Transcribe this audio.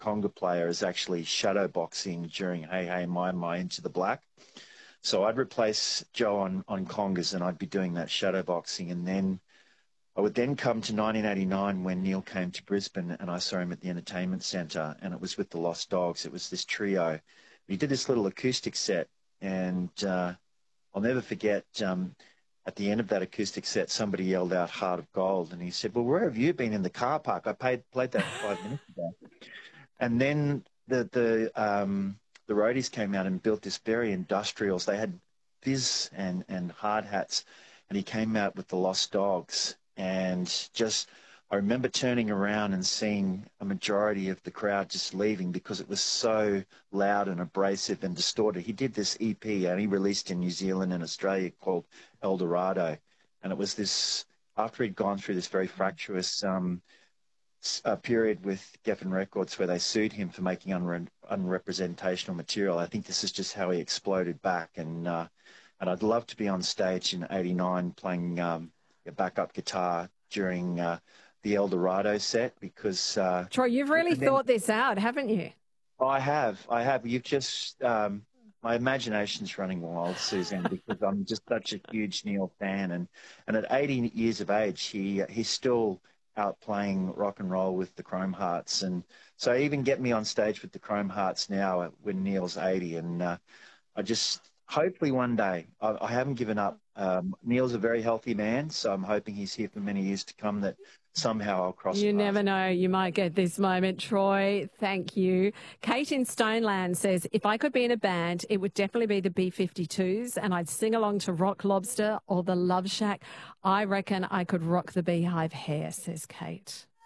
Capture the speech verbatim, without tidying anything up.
conga player is actually shadow boxing during Hey Hey My My Into the Black. So I'd replace Joe on, on congas and I'd be doing that shadow boxing. And then I would then come to nineteen eighty-nine when Neil came to Brisbane and I saw him at the Entertainment Centre, and it was with the Lost Dogs. It was this trio. He did this little acoustic set, and uh, I'll never forget, um, at the end of that acoustic set, somebody yelled out "Heart of Gold," and he said, "Well, where have you been in the car park? I paid, played that five minutes ago." And then the the um, the roadies came out and built this very industrial. They had fizz and and hard hats, and he came out with the Lost Dogs. And just, I remember turning around and seeing a majority of the crowd just leaving because it was so loud and abrasive and distorted. He did this E P and he released in New Zealand and Australia called El Dorado. And it was this, after he'd gone through this very fractious um, uh, period with Geffen Records where they sued him for making unre unrepresentational material. I think this is just how he exploded back. And, uh, and I'd love to be on stage in eighty-nine playing um, a backup guitar during uh, the El Dorado set because... Uh, Troy, you've really then, thought this out, haven't you? I have. I have. You've just... Um, my imagination's running wild, Suzanne, because I'm just such a huge Neil fan. And, and at eighty years of age, he he's still out playing rock and roll with the Chrome Hearts. And so even get me on stage with the Chrome Hearts now when Neil's eighty. And uh, I just... Hopefully one day. I, I haven't given up. Um, Neil's a very healthy man, so I'm hoping he's here for many years to come, that somehow I'll cross You paths. never know. You might get this moment. Troy, thank you. Kate in Stoneland says, if I could be in a band, it would definitely be the B fifty-twos and I'd sing along to Rock Lobster or the Love Shack. I reckon I could rock the Beehive Hair, says Kate.